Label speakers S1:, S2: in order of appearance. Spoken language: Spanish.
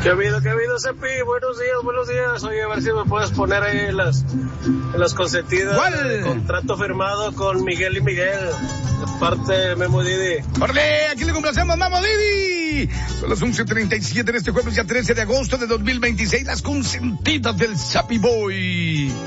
S1: ¿Qué ha habido, Cepi? Buenos días. Oye, a ver si me puedes poner ahí en las consentidas.
S2: ¿Cuál?
S1: El contrato firmado con Miguel y Miguel. Parte de Memo Didi.
S2: ¡Órale! Aquí le complacemos, Memo Didi. Son las 11:37 en este jueves, ya 13 de agosto de 2026. Las consentidas del Zapi Boy.